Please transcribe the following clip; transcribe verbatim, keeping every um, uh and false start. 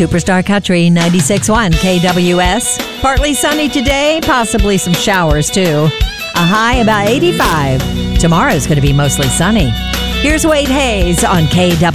Superstar Country ninety-six point one K W S. Partly sunny today, possibly some showers too. A high about eighty-five. Tomorrow's going to be mostly sunny. Here's Wade Hayes on K W S.